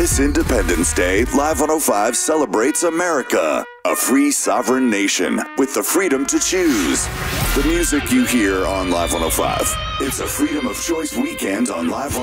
This Independence Day, Live 105 celebrates America, a free sovereign nation with the freedom to choose. The music you hear on Live 105. It's a freedom of choice weekend on Live 105.